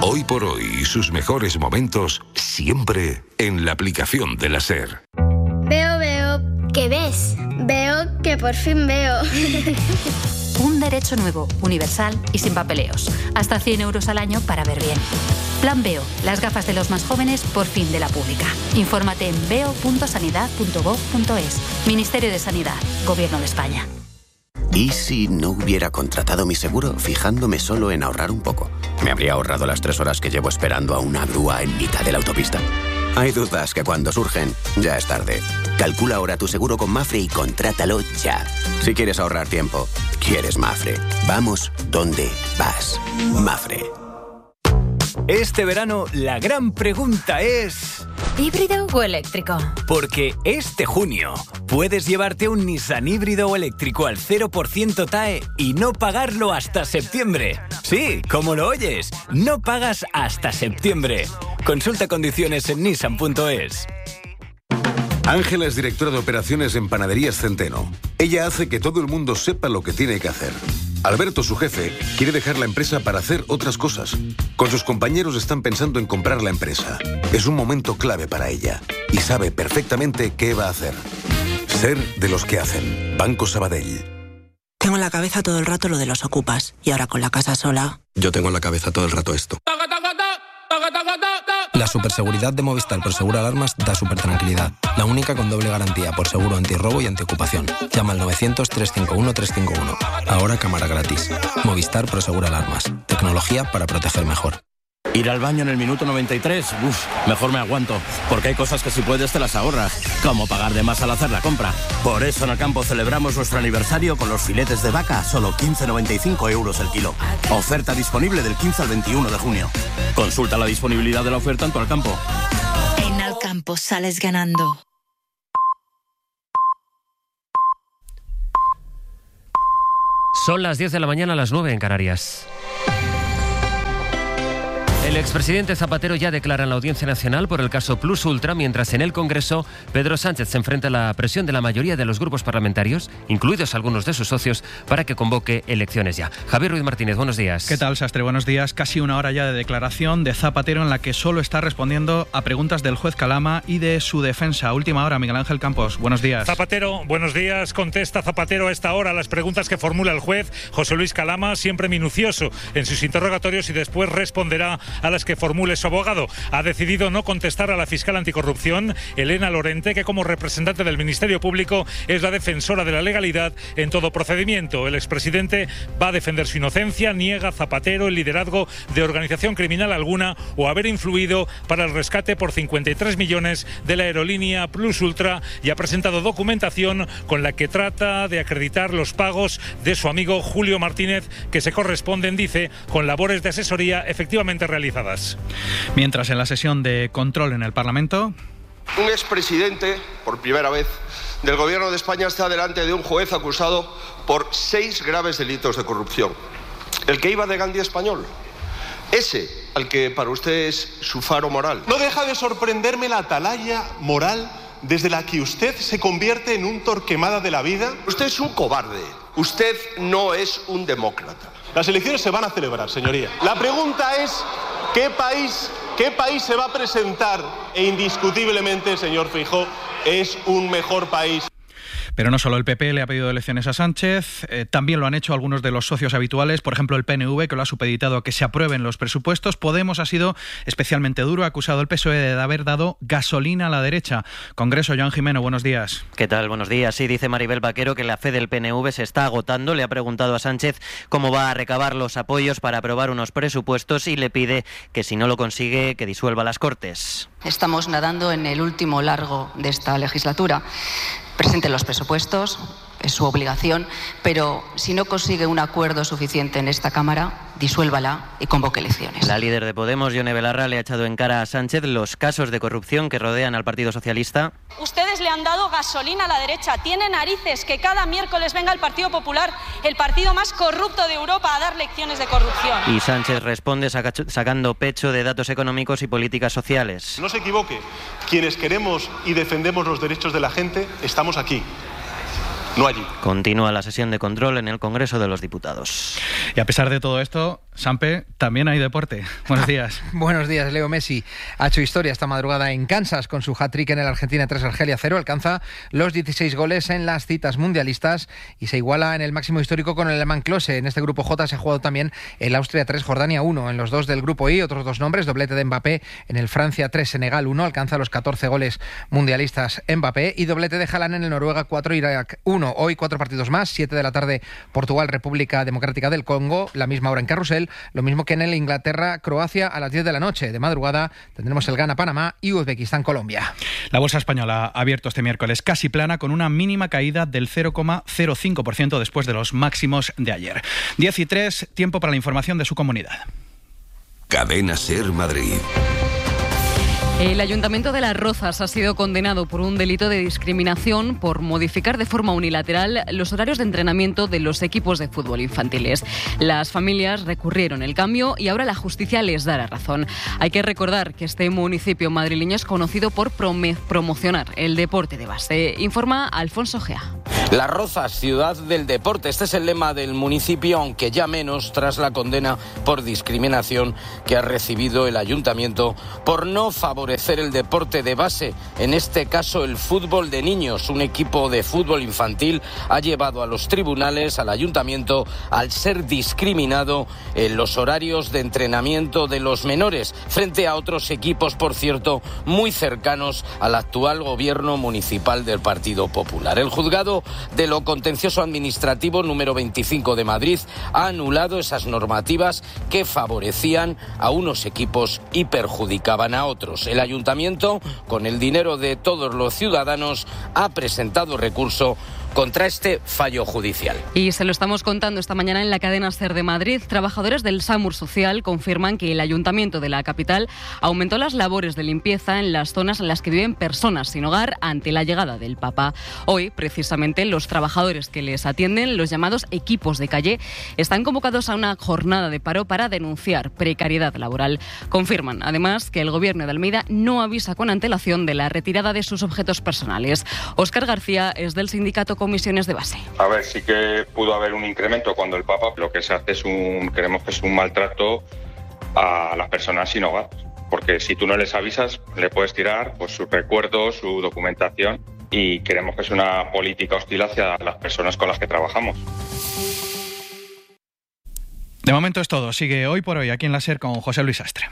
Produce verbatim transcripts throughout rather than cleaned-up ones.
Hoy por hoy y sus mejores momentos siempre en la aplicación de la SER. Veo, veo. ¿Qué ves? Veo que por fin veo. Un derecho nuevo, universal y sin papeleos. Hasta cien euros al año para ver bien. Plan Veo, las gafas de los más jóvenes por fin de la pública. Infórmate en veo punto sanidad punto gov punto es. Ministerio de Sanidad, Gobierno de España. ¿Y si no hubiera contratado mi seguro fijándome solo en ahorrar un poco? ¿Me habría ahorrado las tres horas que llevo esperando a una grúa en mitad de la autopista? Hay dudas que cuando surgen, ya es tarde. Calcula ahora tu seguro con Mafre y contrátalo ya. Si quieres ahorrar tiempo, quieres Mafre. Vamos donde vas. Mafre. Este verano la gran pregunta es... ¿híbrido o eléctrico? Porque este junio puedes llevarte un Nissan híbrido o eléctrico al cero por ciento T A E y no pagarlo hasta septiembre. Sí, como lo oyes, no pagas hasta septiembre. Consulta condiciones en nissan punto es. Ángela es directora de operaciones en Panaderías Centeno. Ella hace que todo el mundo sepa lo que tiene que hacer. Alberto, su jefe, quiere dejar la empresa para hacer otras cosas. Con sus compañeros están pensando en comprar la empresa. Es un momento clave para ella y sabe perfectamente qué va a hacer. Ser de los que hacen. Banco Sabadell. Tengo en la cabeza todo el rato lo de los ocupas y ahora con la casa sola... Yo tengo en la cabeza todo el rato esto. La superseguridad de Movistar por Seguro Alarmas da súper tranquilidad. La única con doble garantía por seguro antirrobo y antiocupación. Llama al novecientos, trescientos cincuenta y uno, trescientos cincuenta y uno. Ahora cámara gratis. Movistar por Seguro Alarmas. Tecnología para proteger mejor. Ir al baño en el minuto noventa y tres, uff, mejor me aguanto, porque hay cosas que si puedes te las ahorras, como pagar de más al hacer la compra. Por eso en Alcampo celebramos nuestro aniversario con los filetes de vaca a solo quince con noventa y cinco euros el kilo. Oferta disponible del quince al veintiuno de junio. Consulta la disponibilidad de la oferta en tu Alcampo. En Alcampo sales ganando. Son las diez de la mañana, a las nueve en Canarias. El expresidente Zapatero ya declara en la Audiencia Nacional por el caso Plus Ultra, mientras en el Congreso Pedro Sánchez se enfrenta a la presión de la mayoría de los grupos parlamentarios, incluidos algunos de sus socios, para que convoque elecciones ya. Javier Ruiz Martínez, buenos días. ¿Qué tal, Sastre? Buenos días. Casi una hora ya de declaración de Zapatero en la que solo está respondiendo a preguntas del juez Calama y de su defensa. Última hora, Miguel Ángel Campos. Buenos días. Zapatero, buenos días. Contesta Zapatero a esta hora las preguntas que formula el juez José Luis Calama, siempre minucioso en sus interrogatorios, y después responderá a las que formule su abogado. Ha decidido no contestar a la fiscal anticorrupción, Elena Lorente, que como representante del Ministerio Público es la defensora de la legalidad en todo procedimiento. El expresidente va a defender su inocencia, niega Zapatero el liderazgo de organización criminal alguna o haber influido para el rescate por cincuenta y tres millones de la aerolínea Plus Ultra, y ha presentado documentación con la que trata de acreditar los pagos de su amigo Julio Martínez, que se corresponden, dice, con labores de asesoría efectivamente realizadas. Mientras en la sesión de control en el Parlamento... Un expresidente, por primera vez, del Gobierno de España está delante de un juez acusado por seis graves delitos de corrupción. El que iba de Gandhi español. Ese, al que para usted es su faro moral. No deja de sorprenderme la atalaya moral desde la que usted se convierte en un torquemada de la vida. Usted es un cobarde. Usted no es un demócrata. Las elecciones se van a celebrar, señoría. La pregunta es, ¿qué país, qué país se va a presentar? E indiscutiblemente, señor Feijóo, es un mejor país. Pero no solo el P P le ha pedido elecciones a Sánchez, eh, también lo han hecho algunos de los socios habituales, por ejemplo el P N V, que lo ha supeditado a que se aprueben los presupuestos. Podemos ha sido especialmente duro, ha acusado al P S O E de haber dado gasolina a la derecha. Congreso, Joan Jimeno, buenos días. ¿Qué tal? Buenos días. Sí, dice Maribel Vaquero que la fe del P N V se está agotando. Le ha preguntado a Sánchez cómo va a recabar los apoyos para aprobar unos presupuestos y le pide que si no lo consigue, que disuelva las Cortes. Estamos nadando en el último largo de esta legislatura. Presente los presupuestos, es su obligación, pero si no consigue un acuerdo suficiente en esta Cámara, disuélvala y convoque elecciones. La líder de Podemos, Ione Belarra, le ha echado en cara a Sánchez los casos de corrupción que rodean al Partido Socialista. Ustedes le han dado gasolina a la derecha. Tiene narices que cada miércoles venga el Partido Popular, el partido más corrupto de Europa, a dar lecciones de corrupción. Y Sánchez responde saca, sacando pecho de datos económicos y políticas sociales. No se equivoque, quienes queremos y defendemos los derechos de la gente estamos aquí. No allí. Continúa la sesión de control en el Congreso de los Diputados. Y a pesar de todo esto, Sampe, también hay deporte. Buenos días. Buenos días. Leo Messi ha hecho historia esta madrugada en Kansas con su hat-trick en el Argentina tres Argelia cero. Alcanza los dieciséis goles en las citas mundialistas y se iguala en el máximo histórico con el alemán Klose. En este grupo J se ha jugado también el Austria tres Jordania uno. En los dos del grupo I, otros dos nombres, doblete de Mbappé en el Francia tres Senegal uno. Alcanza los catorce goles mundialistas Mbappé y doblete de Haaland en el Noruega cuatro Irak uno. Hoy cuatro partidos más, siete de la tarde Portugal República Democrática del Congo, la misma hora en Carrusel. Lo mismo que en el Inglaterra-Croacia a las diez de la noche. De madrugada tendremos el Ghana-Panamá y Uzbekistán-Colombia. La bolsa española ha abierto este miércoles casi plana con una mínima caída del cero coma cero cinco por ciento después de los máximos de ayer. diez y tres, tiempo para la información de su comunidad. Cadena Ser Madrid. El Ayuntamiento de Las Rozas ha sido condenado por un delito de discriminación por modificar de forma unilateral los horarios de entrenamiento de los equipos de fútbol infantiles. Las familias recurrieron el cambio y ahora la justicia les da la razón. Hay que recordar que este municipio madrileño es conocido por promocionar el deporte de base. Informa Alfonso Gea. Las Rozas, ciudad del deporte. Este es el lema del municipio, aunque ya menos tras la condena por discriminación que ha recibido el ayuntamiento por no favorecer el deporte de base, en este caso el fútbol de niños. Un equipo de fútbol infantil ha llevado a los tribunales al ayuntamiento al ser discriminado en los horarios de entrenamiento de los menores, frente a otros equipos, por cierto, muy cercanos al actual gobierno municipal del Partido Popular. El juzgado de lo contencioso administrativo número veinticinco de Madrid ha anulado esas normativas que favorecían a unos equipos y perjudicaban a otros. El ayuntamiento, con el dinero de todos los ciudadanos, ha presentado recurso contra este fallo judicial. Y se lo estamos contando esta mañana en la cadena SER de Madrid. Trabajadores del SAMUR Social confirman que el ayuntamiento de la capital aumentó las labores de limpieza en las zonas en las que viven personas sin hogar ante la llegada del Papa. Hoy, precisamente, los trabajadores que les atienden, los llamados equipos de calle, están convocados a una jornada de paro para denunciar precariedad laboral. Confirman, además, que el gobierno de Almeida no avisa con antelación de la retirada de sus objetos personales. Óscar García es del sindicato Comisiones de Base. A ver, sí que pudo haber un incremento cuando el Papa, lo que se hace es un, creemos que es un maltrato a las personas sin hogar, porque si tú no les avisas, le puedes tirar pues sus recuerdos, su documentación, y creemos que es una política hostil hacia las personas con las que trabajamos. De momento es todo. Sigue Hoy por Hoy aquí en la SER con José Luis Astre.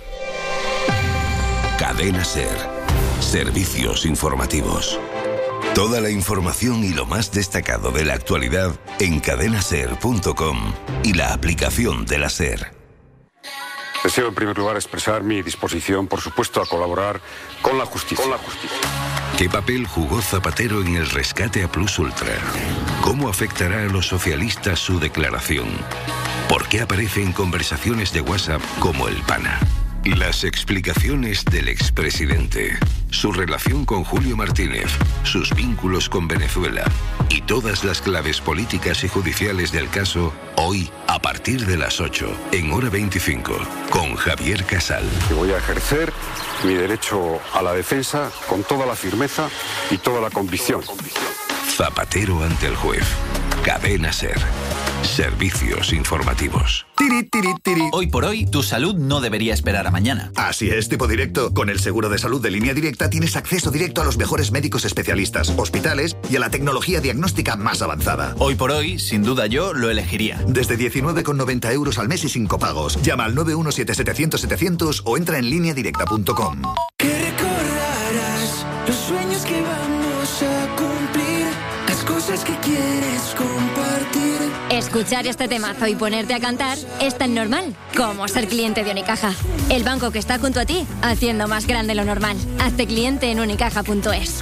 Cadena SER. Servicios informativos. Toda la información y lo más destacado de la actualidad en cadena ser punto com y la aplicación de la SER. Deseo en primer lugar expresar mi disposición, por supuesto, a colaborar con la justicia. Con la justicia. ¿Qué papel jugó Zapatero en el rescate a Plus Ultra? ¿Cómo afectará a los socialistas su declaración? ¿Por qué aparece en conversaciones de WhatsApp como el pana? Las explicaciones del expresidente, su relación con Julio Martínez, sus vínculos con Venezuela y todas las claves políticas y judiciales del caso, hoy a partir de las ocho, en Hora veinticinco, con Javier Casal. Voy a ejercer mi derecho a la defensa con toda la firmeza y toda la convicción. Zapatero ante el juez. Cadena SER. Servicios informativos. Tiri, tiri, tiri. Hoy por hoy, tu salud no debería esperar a mañana. Así es, tipo directo. Con el seguro de salud de Línea Directa tienes acceso directo a los mejores médicos especialistas, hospitales y a la tecnología diagnóstica más avanzada. Hoy por hoy, sin duda yo lo elegiría. Desde diecinueve con noventa euros al mes y sin copagos. Llama al nueve uno siete setecientos setecientos o entra en línea directa punto com. Que recordarás los sueños que vamos a cumplir, las cosas que quieres compartir. Escuchar este temazo y ponerte a cantar es tan normal como ser cliente de Unicaja. El banco que está junto a ti, haciendo más grande lo normal. Hazte cliente en unicaja punto es.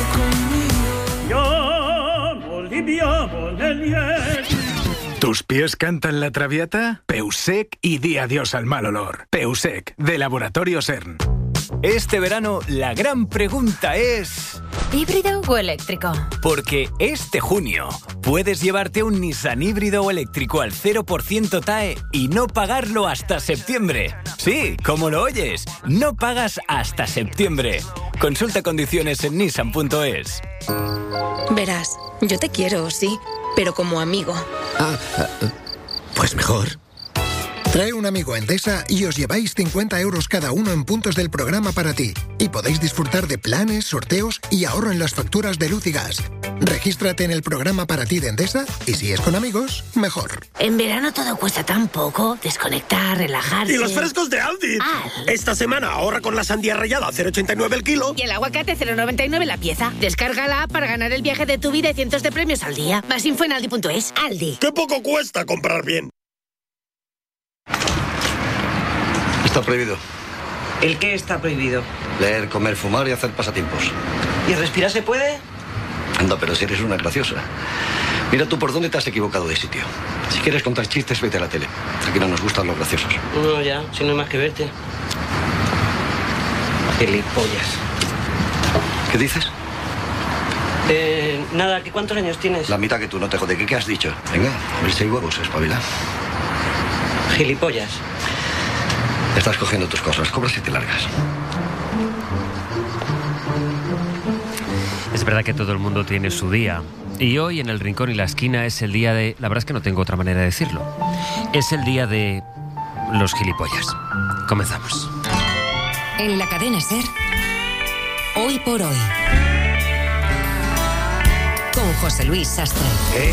¿Tus pies cantan la traviata? Peusec y di adiós al mal olor. Peusec, de Laboratorio CERN. Este verano la gran pregunta es... ¿híbrido o eléctrico? Porque este junio puedes llevarte un Nissan híbrido o eléctrico al cero por ciento T A E y no pagarlo hasta septiembre. Sí, como lo oyes, no pagas hasta septiembre. Consulta condiciones en nissan punto es. Verás, yo te quiero, sí, pero como amigo. Ah, pues mejor. Trae un amigo a Endesa y os lleváis cincuenta euros cada uno en puntos del programa para ti. Y podéis disfrutar de planes, sorteos y ahorro en las facturas de luz y gas. Regístrate en el programa para ti de Endesa y si es con amigos, mejor. En verano todo cuesta tan poco. Desconectar, relajarse. Y los frescos de Aldi. Aldi. Esta semana ahorra con la sandía rallada a cero coma ochenta y nueve el kilo. Y el aguacate cero coma noventa y nueve la pieza. Descarga la app para ganar el viaje de tu vida y cientos de premios al día. Más info en aldi punto es. Aldi. ¡Qué poco cuesta comprar bien! Está prohibido. ¿El qué está prohibido? Leer, comer, fumar y hacer pasatiempos. ¿Y respirar se puede? Anda, pero si eres una graciosa. Mira tú por dónde te has equivocado de sitio. Si quieres contar chistes, vete a la tele. Aquí no nos gustan los graciosos. No, ya, si no hay más que verte. Gilipollas. ¿Qué dices? Eh, nada, ¿qué cuántos años tienes? La mitad que tú, no te jode. ¿Qué, qué has dicho? Venga, a ver si hay huevos, espabila. Gilipollas. Estás cogiendo tus cosas, cobras y te largas. Es verdad que todo el mundo tiene su día. Y hoy en el Rincón y la Esquina es el día de... La verdad es que no tengo otra manera de decirlo. Es el día de los gilipollas. Comenzamos. En la cadena SER, Hoy por Hoy, con José Luis Sastre.